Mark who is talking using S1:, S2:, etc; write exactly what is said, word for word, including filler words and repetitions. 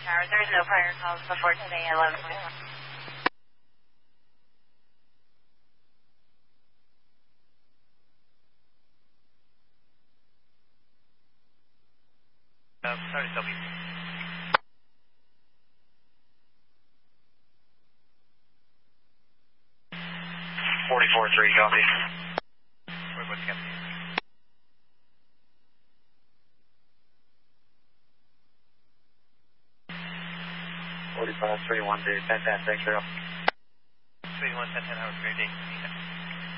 S1: Tower. There's no prior calls before today at eleven twenty-one.
S2: Uh, sorry, W.
S3: forty-four three, copy.
S2: forty-four, copy.
S3: forty-five three one two, ten ten, thanks for help.
S2: three one, ten ten, have a great day.